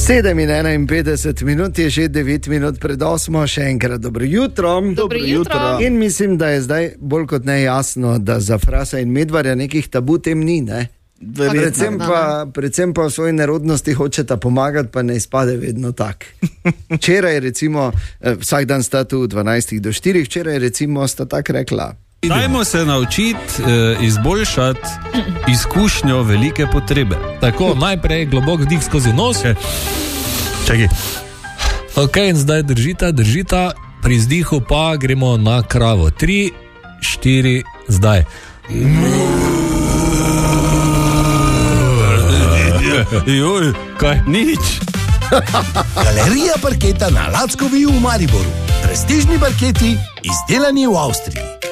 7:51 je že 9 minut pred 8, še enkrat dobro jutro. Dobro jutro. In mislim, da je zdaj bolj kot ne jasno, da za Frasa in Medvarja nekih tabu tem ni, ne? Predvsem pa v svoji nerodnosti hočeta pomagati, pa ne izpade vedno tak. Včeraj recimo, vsak dan sta tu 12 do 4, včeraj recimo sta tak rekla. Dajmo se naučiti izboljšati izkušnjo velike potrebe. Tako, najprej globok vdih skozi nos. Čakaj. Ok, in zdaj držita, pri izdihu pa gremo na kravo. 3, 4, zdaj. Joj, kaj? Nič. Galerija parketa na Lackovi v Mariboru. Prestižni parketi, izdelani v Avstriji.